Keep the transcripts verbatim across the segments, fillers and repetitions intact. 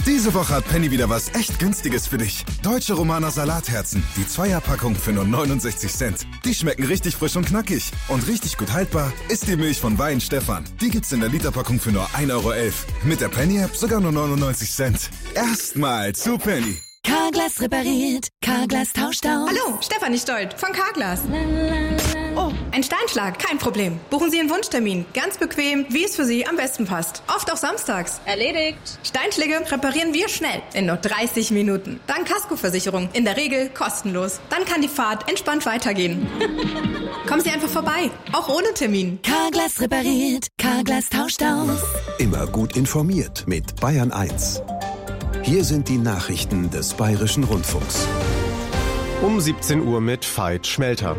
Diese Woche hat Penny wieder was echt Günstiges für dich. Deutsche Romaner Salatherzen, die Zweierpackung für nur neunundsechzig Cent. Die schmecken richtig frisch und knackig. Und richtig gut haltbar ist die Milch von Wein Stefan. Die gibt's in der Literpackung für nur ein Euro elf. Mit der Penny-App sogar nur neunundneunzig Cent. Erstmal zu Penny. Carglass repariert, Carglass tauscht aus. Hallo, Stefanie Stolt von Carglass. Oh, ein Steinschlag, kein Problem. Buchen Sie einen Wunschtermin. Ganz bequem, wie es für Sie am besten passt. Oft auch samstags. Erledigt. Steinschläge reparieren wir schnell, in nur dreißig Minuten. Dann Kaskoversicherung, in der Regel kostenlos. Dann kann die Fahrt entspannt weitergehen. Kommen Sie einfach vorbei, auch ohne Termin. Carglass repariert, Carglass tauscht aus. Immer gut informiert mit Bayern eins. Hier sind die Nachrichten des Bayerischen Rundfunks. Um siebzehn Uhr mit Veit Schmelter.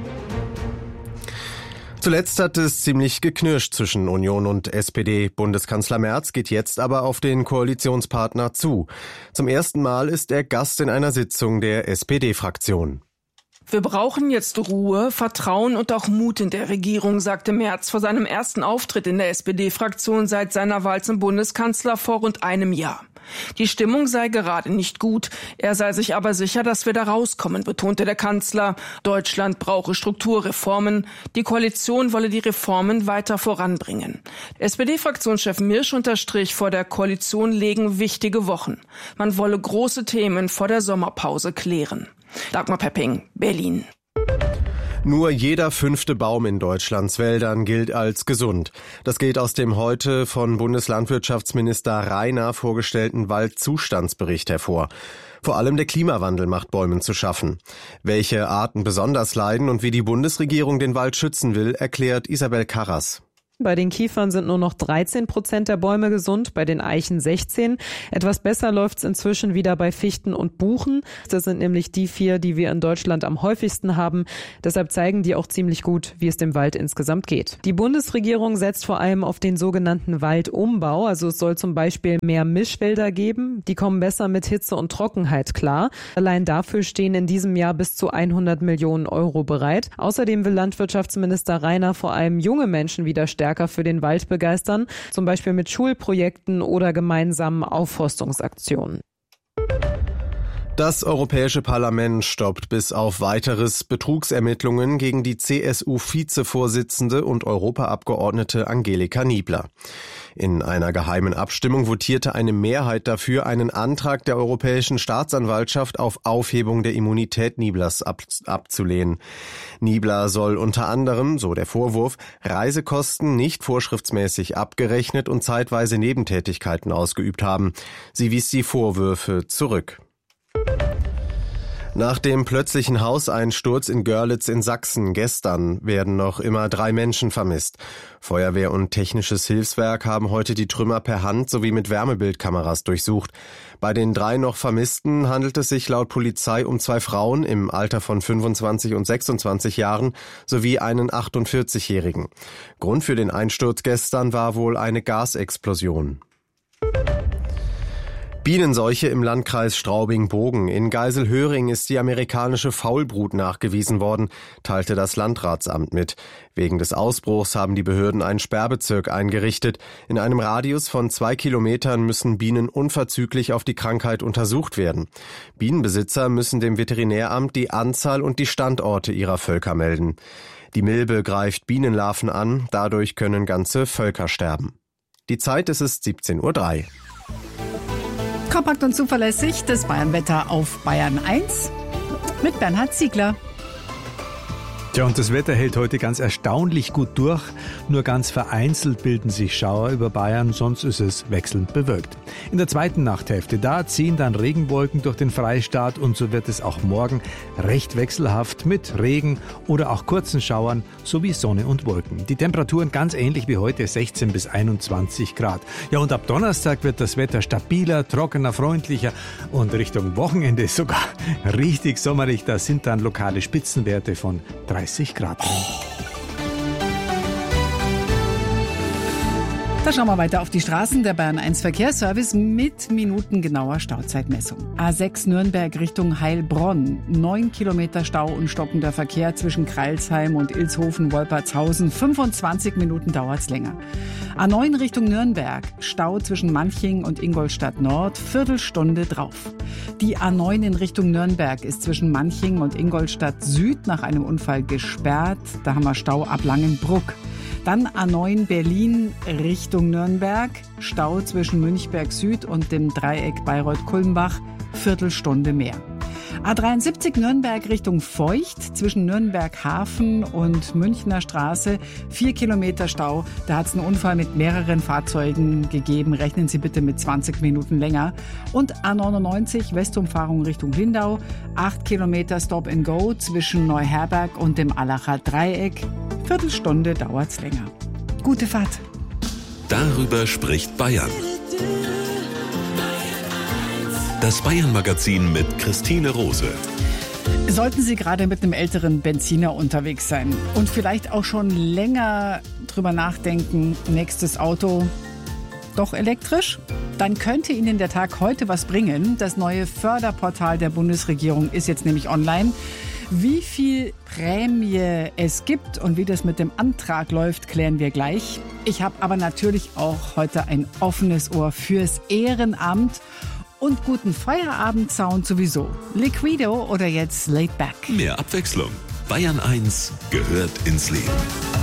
Zuletzt hat es ziemlich geknirscht zwischen Union und S P D. Bundeskanzler Merz geht jetzt aber auf den Koalitionspartner zu. Zum ersten Mal ist er Gast in einer Sitzung der S P D-Fraktion. Wir brauchen jetzt Ruhe, Vertrauen und auch Mut in der Regierung, sagte Merz vor seinem ersten Auftritt in der S P D-Fraktion seit seiner Wahl zum Bundeskanzler vor rund einem Jahr. Die Stimmung sei gerade nicht gut. Er sei sich aber sicher, dass wir da rauskommen, betonte der Kanzler. Deutschland brauche Strukturreformen. Die Koalition wolle die Reformen weiter voranbringen. S P D-Fraktionschef Mirsch unterstrich, vor der Koalition liegen wichtige Wochen. Man wolle große Themen vor der Sommerpause klären. Dagmar Pepping, Berlin. Nur jeder fünfte Baum in Deutschlands Wäldern gilt als gesund. Das geht aus dem heute von Bundeslandwirtschaftsminister Rainer vorgestellten Waldzustandsbericht hervor. Vor allem der Klimawandel macht Bäumen zu schaffen. Welche Arten besonders leiden und wie die Bundesregierung den Wald schützen will, erklärt Isabel Karras. Bei den Kiefern sind nur noch dreizehn Prozent der Bäume gesund, bei den Eichen sechzehn. Etwas besser läuft's inzwischen wieder bei Fichten und Buchen. Das sind nämlich die vier, die wir in Deutschland am häufigsten haben. Deshalb zeigen die auch ziemlich gut, wie es dem Wald insgesamt geht. Die Bundesregierung setzt vor allem auf den sogenannten Waldumbau. Also es soll zum Beispiel mehr Mischwälder geben. Die kommen besser mit Hitze und Trockenheit klar. Allein dafür stehen in diesem Jahr bis zu hundert Millionen Euro bereit. Außerdem will Landwirtschaftsminister Rainer vor allem junge Menschen wieder stärken für den Wald begeistern, zum Beispiel mit Schulprojekten oder gemeinsamen Aufforstungsaktionen. Das Europäische Parlament stoppt bis auf weiteres Betrugsermittlungen gegen die C S U-Vizevorsitzende und Europaabgeordnete Angelika Niebler. In einer geheimen Abstimmung votierte eine Mehrheit dafür, einen Antrag der Europäischen Staatsanwaltschaft auf Aufhebung der Immunität Nieblers ab- abzulehnen. Niebler soll unter anderem, so der Vorwurf, Reisekosten nicht vorschriftsmäßig abgerechnet und zeitweise Nebentätigkeiten ausgeübt haben. Sie wies die Vorwürfe zurück. Nach dem plötzlichen Hauseinsturz in Görlitz in Sachsen gestern werden noch immer drei Menschen vermisst. Feuerwehr und technisches Hilfswerk haben heute die Trümmer per Hand sowie mit Wärmebildkameras durchsucht. Bei den drei noch Vermissten handelt es sich laut Polizei um zwei Frauen im Alter von fünfundzwanzig und sechsundzwanzig Jahren sowie einen achtundvierzigjährigen. Grund für den Einsturz gestern war wohl eine Gasexplosion. Bienenseuche im Landkreis Straubing-Bogen. In Geiselhöring ist die amerikanische Faulbrut nachgewiesen worden, teilte das Landratsamt mit. Wegen des Ausbruchs haben die Behörden einen Sperrbezirk eingerichtet. In einem Radius von zwei Kilometern müssen Bienen unverzüglich auf die Krankheit untersucht werden. Bienenbesitzer müssen dem Veterinäramt die Anzahl und die Standorte ihrer Völker melden. Die Milbe greift Bienenlarven an, dadurch können ganze Völker sterben. Die Zeit ist es siebzehn Uhr drei. Kompakt und zuverlässig, das Bayernwetter auf Bayern eins mit Bernhard Ziegler. Tja, und das Wetter hält heute ganz erstaunlich gut durch. Nur ganz vereinzelt bilden sich Schauer über Bayern, sonst ist es wechselnd bewölkt. In der zweiten Nachthälfte, da ziehen dann Regenwolken durch den Freistaat und so wird es auch morgen recht wechselhaft mit Regen oder auch kurzen Schauern sowie Sonne und Wolken. Die Temperaturen ganz ähnlich wie heute, sechzehn bis einundzwanzig Grad. Ja, und ab Donnerstag wird das Wetter stabiler, trockener, freundlicher und Richtung Wochenende sogar richtig sommerig. Da sind dann lokale Spitzenwerte von dreißig Grad. Da schauen wir weiter auf die Straßen. Der Bayern eins Verkehrsservice mit minutengenauer Stauzeitmessung. A sechs Nürnberg Richtung Heilbronn. Neun Kilometer Stau und stockender Verkehr zwischen Kreilsheim und Ilshofen-Wolpertshausen. fünfundzwanzig Minuten dauert's länger. A neun Richtung Nürnberg. Stau zwischen Manching und Ingolstadt Nord. Viertelstunde drauf. Die A neun in Richtung Nürnberg ist zwischen Manching und Ingolstadt Süd nach einem Unfall gesperrt. Da haben wir Stau ab Langenbruck. Dann A neun Berlin Richtung Nürnberg. Stau zwischen Münchberg Süd und dem Dreieck Bayreuth-Kulmbach. Viertelstunde mehr. A dreiundsiebzig Nürnberg Richtung Feucht zwischen Nürnberg Hafen und Münchner Straße. Vier Kilometer Stau. Da hat es einen Unfall mit mehreren Fahrzeugen gegeben. Rechnen Sie bitte mit zwanzig Minuten länger. Und A neunundneunzig Westumfahrung Richtung Lindau. Acht Kilometer Stop and Go zwischen Neuherberg und dem Allacher Dreieck. Viertelstunde dauert's länger. Gute Fahrt. Darüber spricht Bayern. Das Bayern-Magazin mit Christine Rose. Sollten Sie gerade mit einem älteren Benziner unterwegs sein und vielleicht auch schon länger drüber nachdenken, nächstes Auto doch elektrisch? Dann könnte Ihnen der Tag heute was bringen. Das neue Förderportal der Bundesregierung ist jetzt nämlich online. Wie viel Prämie es gibt und wie das mit dem Antrag läuft, klären wir gleich. Ich habe aber natürlich auch heute ein offenes Ohr fürs Ehrenamt und guten Feierabendsound sowieso. Liquido oder jetzt Laid Back. Mehr Abwechslung. Bayern eins gehört ins Leben.